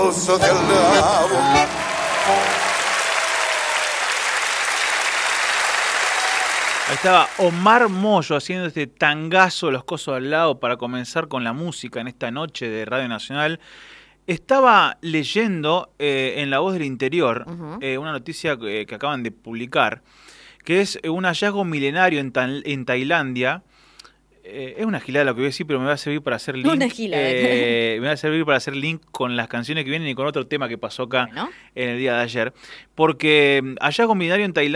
Ahí estaba Omar Mollo haciendo este tangazo de los cosos al lado para comenzar con la música en esta noche de Radio Nacional. Estaba leyendo en La Voz del Interior una noticia que acaban de publicar, que es un hallazgo milenario en Tailandia. Es una gilada lo que voy a decir, pero me va a servir para hacer link. Una gilada. Me va a servir para hacer link con las canciones que vienen y con otro tema que pasó acá en el día de ayer. Porque hallazgo milenario en Tailandia.